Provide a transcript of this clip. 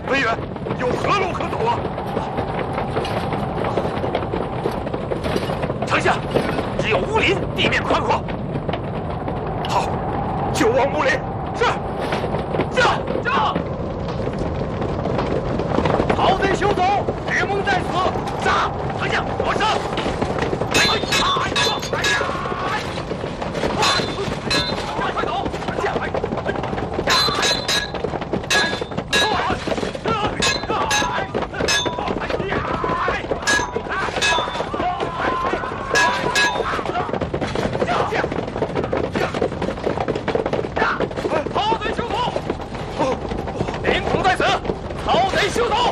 文远，有何路可走啊？丞相，只有乌林地面宽阔。好，就往乌林。是。驾！好贼休走，吕蒙在此。杀！丞相，我杀！快走！好贼休走！